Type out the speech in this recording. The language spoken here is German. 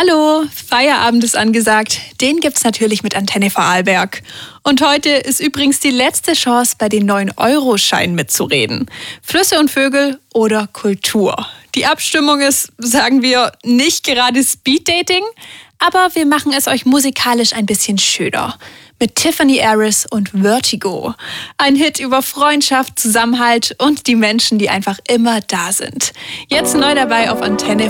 Hallo, Feierabend ist angesagt. Den gibt's natürlich mit Antenne Vorarlberg. Und heute ist übrigens die letzte Chance, bei den 9-Euro-Scheinen mitzureden. Flüsse und Vögel oder Kultur. Die Abstimmung ist, sagen wir, nicht gerade Speeddating, aber wir machen es euch musikalisch ein bisschen schöner. Mit Tiffany Harris und Vertigo. Ein Hit über Freundschaft, Zusammenhalt und die Menschen, die einfach immer da sind. Jetzt neu dabei auf Antenne